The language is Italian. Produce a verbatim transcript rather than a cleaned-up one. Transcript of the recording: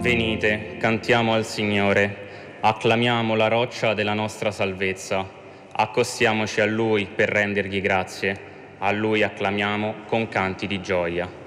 Venite, cantiamo al Signore, acclamiamo la roccia della nostra salvezza, accostiamoci a Lui per rendergli grazie, a Lui acclamiamo con canti di gioia.